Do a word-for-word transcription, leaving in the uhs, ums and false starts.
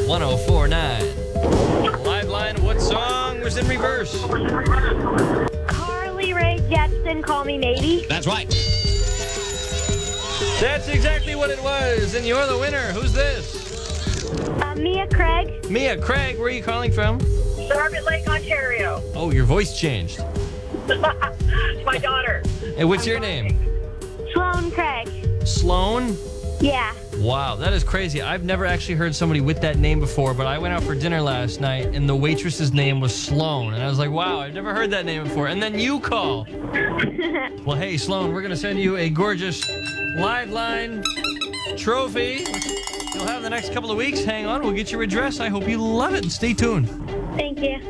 one oh four point nine. Live line, what song was in reverse? Carly Rae Jepsen, Call Me Maybe. That's right. That's exactly what it was, and you're the winner. Who's this? Uh, Mia Craig. Mia Craig, where are you calling from? Charlotte Lake, Ontario. Oh, your voice changed. My daughter. Hey, what's your name? Sloan Craig. Sloan? Yeah. Wow, that is crazy. I've never actually heard somebody with that name before, but I went out for dinner last night, and the waitress's name was Sloan, and I was like, wow, I've never heard that name before. And then you call. Well, hey, Sloan, we're going to send you a gorgeous Live Line trophy. You'll have in the next couple of weeks. Hang on, we'll get your address. I hope you love it, and stay tuned. Thank you.